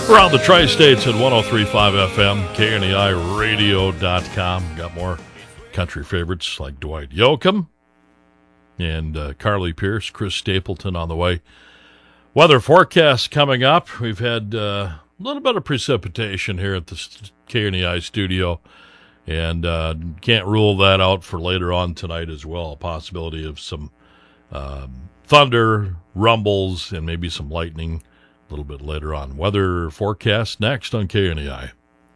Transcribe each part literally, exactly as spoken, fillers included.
Around the tri-states at one oh three point five F M, K N E I radio dot com. Got more country favorites like Dwight Yoakam and uh, Carly Pierce, Chris Stapleton on the way. Weather forecast coming up. We've had uh, a little bit of precipitation here at the K N E I studio, and uh, can't rule that out for later on tonight as well. A possibility of some um, thunder, rumbles, and maybe some lightning a little bit later on. Weather forecast next on K N E I.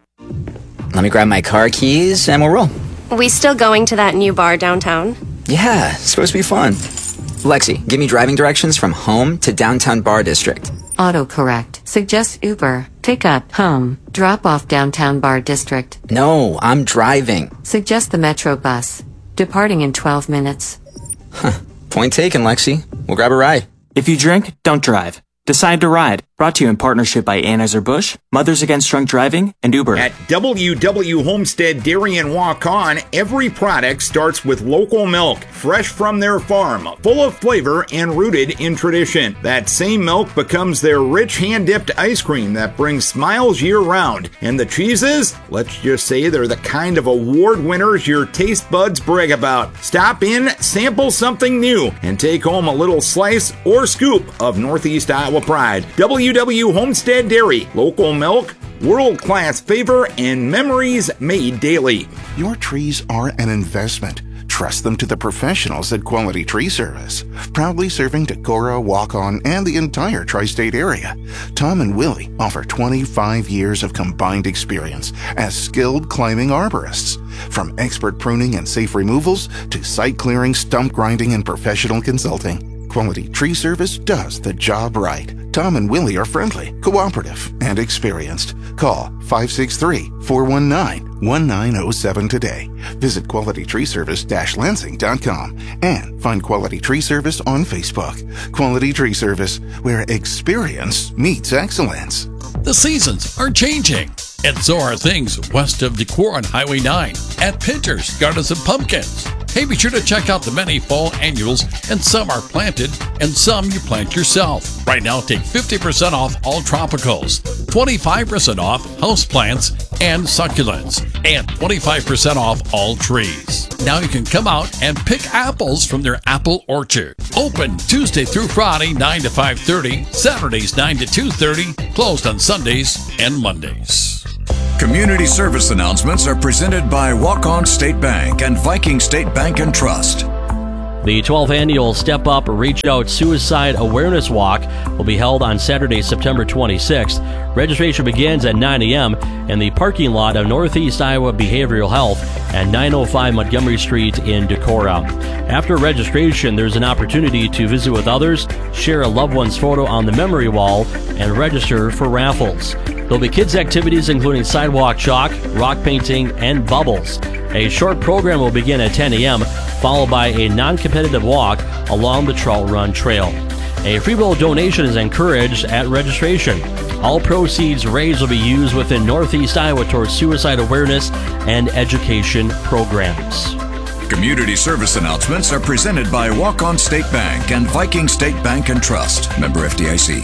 Let me grab my car keys and we'll roll. We still going to that new bar downtown? Yeah, it's supposed to be fun. Lexi, give me driving directions from home to downtown bar district. Autocorrect. Suggest Uber. Pick up, home. Drop off downtown bar district. No, I'm driving. Suggest the Metro bus. Departing in twelve minutes. Huh. Point taken, Lexi. We'll grab a ride. If you drink, don't drive. Decide to Ride. Brought to you in partnership by Anheuser-Busch, Mothers Against Drunk Driving, and Uber. At W W Homestead Dairy and Walk On, every product starts with local milk, fresh from their farm, full of flavor and rooted in tradition. That same milk becomes their rich hand-dipped ice cream that brings smiles year-round. And the cheeses? Let's just say they're the kind of award winners your taste buds brag about. Stop in, sample something new, and take home a little slice or scoop of Northeast Iowa pride. W W Homestead Dairy, local milk, world-class flavor, and memories made daily. Your trees are an investment. Trust them to the professionals at Quality Tree Service. Proudly serving Decorah, Walk-On, and the entire tri-state area. Tom and Willie offer twenty-five years of combined experience as skilled climbing arborists. From expert pruning and safe removals to site clearing, stump grinding, and professional consulting, Quality Tree Service does the job right. Tom and Willie are friendly, cooperative, and experienced. Call five six three, four one nine, one nine zero seven today. Visit quality tree service dash lansing dot com and find Quality Tree Service on Facebook. Quality Tree Service, where experience meets excellence. The seasons are changing, and so are things west of Decorah on Highway nine at Pinter's Gardens and Pumpkins. Hey, be sure to check out the many fall annuals, and some are planted, and some you plant yourself. Right now, take fifty percent off all tropicals, twenty-five percent off houseplants and succulents, and twenty-five percent off all trees. Now you can come out and pick apples from their apple orchard. Open Tuesday through Friday, nine to five thirty, Saturdays, nine to two thirty, closed on Sundays and Mondays. Community service announcements are presented by Walk-On State Bank and Viking State Bank and Trust. The twelfth annual Step Up Reach Out Suicide Awareness Walk will be held on Saturday, September twenty-sixth. Registration begins at nine a.m. in the parking lot of Northeast Iowa Behavioral Health at nine oh five Montgomery Street in Decorah. After registration, there's an opportunity to visit with others, share a loved one's photo on the memory wall, and register for raffles. There'll be kids' activities including sidewalk chalk, rock painting, and bubbles. A short program will begin at ten a.m., followed by a non-competitive walk along the Trout Run Trail. A free will donation is encouraged at registration. All proceeds raised will be used within Northeast Iowa towards suicide awareness and education programs. Community service announcements are presented by Walk-On State Bank and Viking State Bank and Trust. Member F D I C.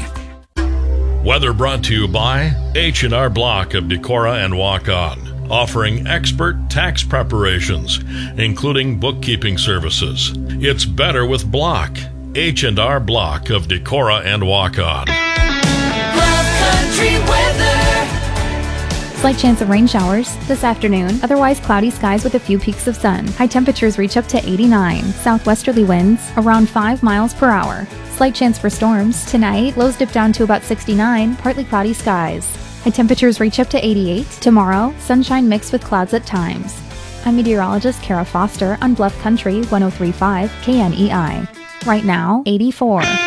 Weather brought to you by H and R Block of Decorah and Walk-On, offering expert tax preparations, including bookkeeping services. It's better with Block. H and R Block of Decorah and Walk-On. Love Country weather. Slight chance of rain showers this afternoon. Otherwise cloudy skies with a few peaks of sun. High temperatures reach up to eighty-nine. Southwesterly winds around five miles per hour. Slight chance for storms. Tonight, lows dip down to about sixty-nine. Partly cloudy skies. High temperatures reach up to eighty-eight. Tomorrow, sunshine mixed with clouds at times. I'm meteorologist Kara Foster on Bluff Country one oh three point five K N E I. Right now, eighty-four.